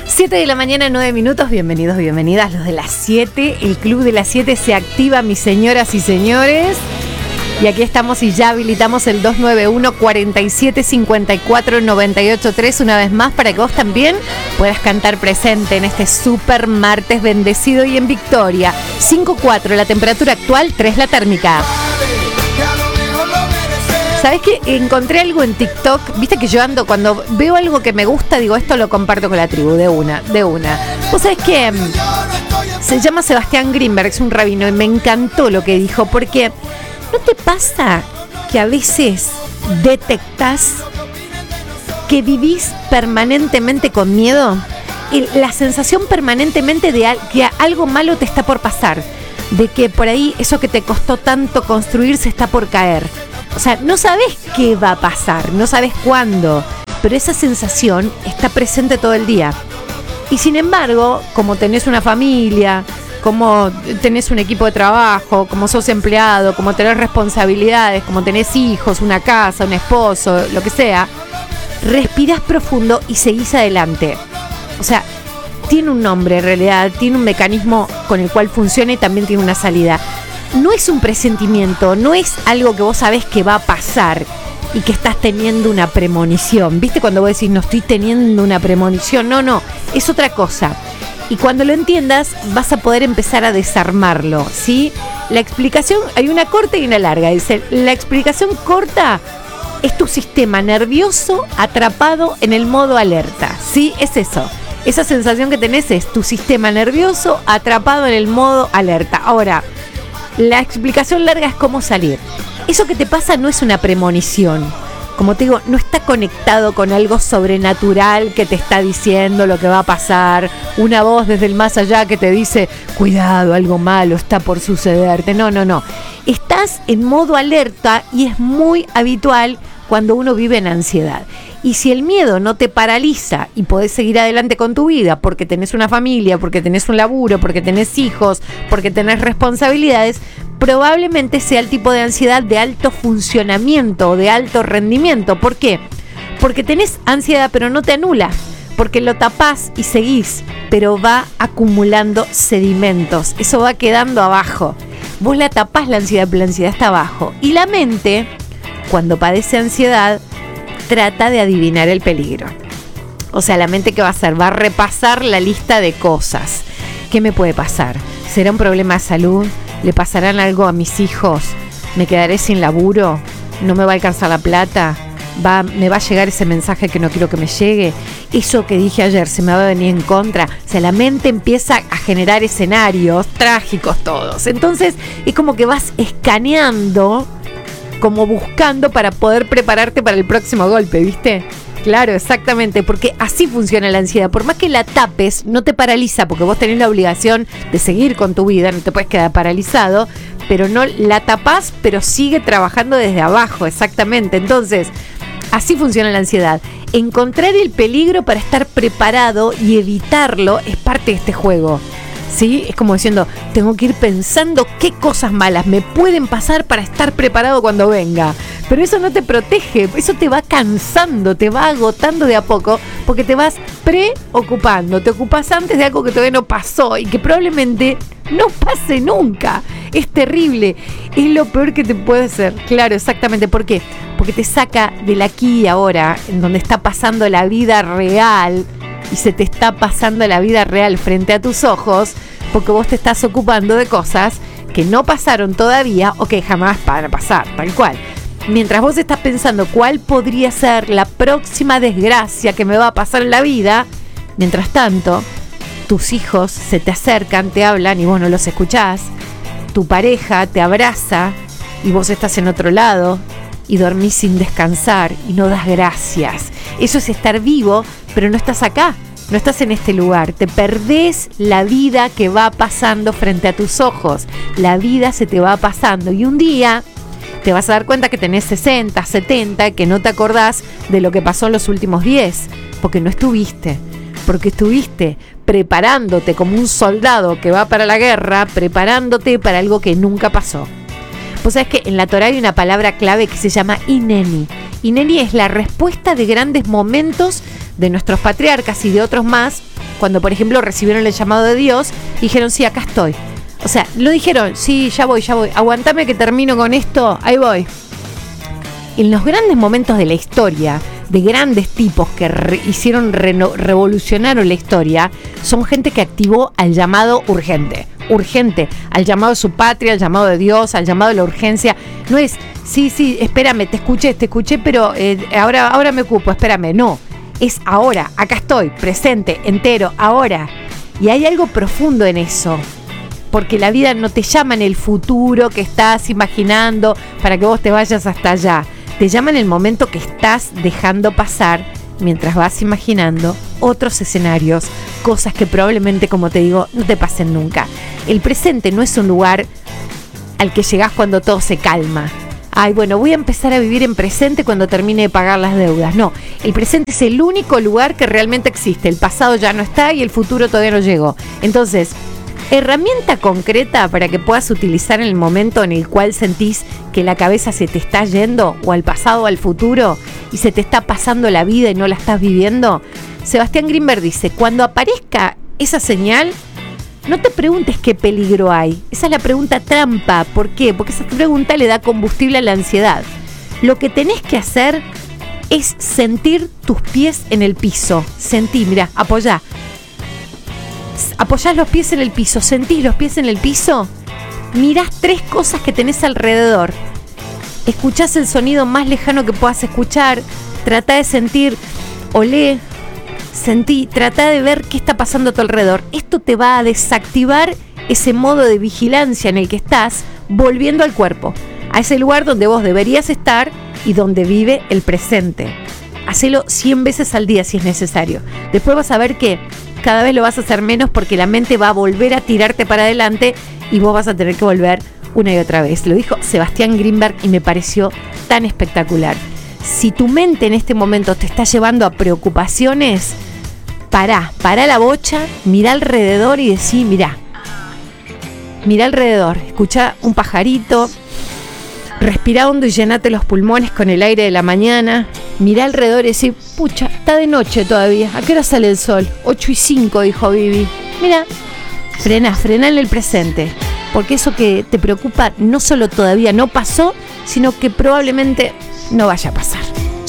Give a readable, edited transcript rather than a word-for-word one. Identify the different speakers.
Speaker 1: 7 de la mañana, 9 minutos. Bienvenidos, bienvenidas los de las 7. El Club de las 7 se activa, mis señoras y señores. Y aquí estamos y ya habilitamos el 291-4754-983 una vez más para que vos también puedas cantar presente en este super martes bendecido y en victoria. 5.4 la temperatura actual, 3 la térmica. ¿Sabés qué? Encontré algo en TikTok. Viste que yo ando, cuando veo algo que me gusta, digo, esto lo comparto con la tribu, de una. Vos sabés que se llama Sebastián Greenberg, es un rabino, y me encantó lo que dijo, porque ¿no te pasa que a veces detectás que vivís permanentemente con miedo? Y la sensación permanentemente de que algo malo te está por pasar, de que por ahí eso que te costó tanto construir se está por caer. O sea, no sabes qué va a pasar, no sabes cuándo, pero esa sensación está presente todo el día. Y sin embargo, como tenés una familia, como tenés un equipo de trabajo, como sos empleado, como tenés responsabilidades, como tenés hijos, una casa, un esposo, lo que sea, respirás profundo y seguís adelante. O sea, tiene un nombre en realidad, tiene un mecanismo con el cual funciona y también tiene una salida. No es un presentimiento, no es algo que vos sabés que va a pasar y que estás teniendo una premonición. ¿Viste cuando vos decís, no estoy teniendo una premonición? No, es otra cosa. Y cuando lo entiendas, vas a poder empezar a desarmarlo, ¿sí? La explicación, hay una corta y una larga. Dice, la explicación corta es tu sistema nervioso atrapado en el modo alerta, ¿sí? Es eso. Esa sensación que tenés es tu sistema nervioso atrapado en el modo alerta. Ahora, la explicación larga es cómo salir. Eso que te pasa no es una premonición. Como te digo, no está conectado con algo sobrenatural que te está diciendo lo que va a pasar. Una voz desde el más allá que te dice, cuidado, algo malo está por sucederte. No. Estás en modo alerta y es muy habitual cuando uno vive en ansiedad. Y si el miedo no te paraliza y podés seguir adelante con tu vida porque tenés una familia, porque tenés un laburo, porque tenés hijos, porque tenés responsabilidades, probablemente sea el tipo de ansiedad de alto funcionamiento o de alto rendimiento. ¿Por qué? Porque tenés ansiedad pero no te anula, porque lo tapás y seguís, pero va acumulando sedimentos, eso va quedando abajo. Vos la tapás la ansiedad, pero la ansiedad está abajo. Y la mente, cuando padece ansiedad, trata de adivinar el peligro. O sea, la mente, ¿qué va a hacer? Va a repasar la lista de cosas. ¿Qué me puede pasar? ¿Será un problema de salud? ¿Le pasarán algo a mis hijos? ¿Me quedaré sin laburo? ¿No me va a alcanzar la plata? ¿Me va a llegar ese mensaje que no quiero que me llegue? ¿Eso que dije ayer se me va a venir en contra? O sea, la mente empieza a generar escenarios trágicos todos. Entonces, es como que vas escaneando, como buscando para poder prepararte para el próximo golpe, ¿viste? Claro, exactamente, porque así funciona la ansiedad. Por más que la tapes, no te paraliza, porque vos tenés la obligación de seguir con tu vida, no te puedes quedar paralizado, pero no la tapás, pero sigue trabajando desde abajo, exactamente. Entonces, así funciona la ansiedad. Encontrar el peligro para estar preparado y evitarlo es parte de este juego. ¿Sí? Es como diciendo, tengo que ir pensando qué cosas malas me pueden pasar para estar preparado cuando venga. Pero eso no te protege, eso te va cansando, te va agotando de a poco, porque te vas preocupando. Te ocupas antes de algo que todavía no pasó y que probablemente no pase nunca. Es terrible, es lo peor que te puede hacer. Claro, exactamente. ¿Por qué? Porque te saca del aquí y ahora, en donde está pasando la vida real, y se te está pasando la vida real frente a tus ojos, porque vos te estás ocupando de cosas que no pasaron todavía o que jamás van a pasar, tal cual. Mientras vos estás pensando cuál podría ser la próxima desgracia que me va a pasar en la vida, mientras tanto, tus hijos se te acercan, te hablan y vos no los escuchás, tu pareja te abraza y vos estás en otro lado y dormís sin descansar y no das gracias. Eso es estar vivo, pero no estás acá, no estás en este lugar. Te perdés la vida que va pasando frente a tus ojos. La vida se te va pasando y un día te vas a dar cuenta que tenés 60, 70, que no te acordás de lo que pasó en los últimos 10, porque no estuviste, porque estuviste preparándote como un soldado que va para la guerra, preparándote para algo que nunca pasó. Vos sabés que en la Torá hay una palabra clave que se llama Hineni. Hineni es la respuesta de grandes momentos de nuestros patriarcas y de otros más cuando por ejemplo recibieron el llamado de Dios, dijeron, sí, acá estoy. O sea, lo dijeron, sí, ya voy, aguantame que termino con esto, ahí voy. En los grandes momentos de la historia, de grandes tipos que revolucionaron la historia, son gente que activó al llamado urgente, al llamado de su patria, al llamado de Dios, al llamado de la urgencia. No es, sí, espérame, te escuché, pero ahora me ocupo, espérame. No, es ahora, acá estoy, presente, entero, ahora. Y hay algo profundo en eso, porque la vida no te llama en el futuro que estás imaginando para que vos te vayas hasta allá. Te llama en el momento que estás dejando pasar mientras vas imaginando otros escenarios, cosas que probablemente, como te digo, no te pasen nunca. El presente no es un lugar al que llegás cuando todo se calma. Ay, bueno, voy a empezar a vivir en presente cuando termine de pagar las deudas. No, el presente es el único lugar que realmente existe. El pasado ya no está y el futuro todavía no llegó. Entonces, herramienta concreta para que puedas utilizar en el momento en el cual sentís que la cabeza se te está yendo, o al pasado o al futuro, y se te está pasando la vida y no la estás viviendo. Sebastián Greenberg dice, cuando aparezca esa señal, no te preguntes qué peligro hay. Esa es la pregunta trampa. ¿Por qué? Porque esa pregunta le da combustible a la ansiedad. Lo que tenés que hacer es sentir tus pies en el piso. Sentí, mirá, apoyás los pies en el piso, sentís los pies en el piso, mirás 3 cosas que tenés alrededor, escuchás el sonido más lejano que puedas escuchar, tratá de sentir, olé, sentí, tratá de ver qué está pasando a tu alrededor. Esto te va a desactivar ese modo de vigilancia en el que estás, volviendo al cuerpo, a ese lugar donde vos deberías estar y donde vive el presente. Hacelo 100 veces al día si es necesario. Después vas a ver que cada vez lo vas a hacer menos, porque la mente va a volver a tirarte para adelante y vos vas a tener que volver una y otra vez. Lo dijo Sebastián Greenberg y me pareció tan espectacular. Si tu mente en este momento te está llevando a preocupaciones, pará la bocha, mirá alrededor y decí, mirá alrededor, escuchá un pajarito, respirá hondo y llenate los pulmones con el aire de la mañana. Mirá alrededor y decís, pucha, está de noche todavía. ¿A qué hora sale el sol? 8:05, dijo Vivi. Mirá, frená en el presente. Porque eso que te preocupa no solo todavía no pasó, sino que probablemente no vaya a pasar.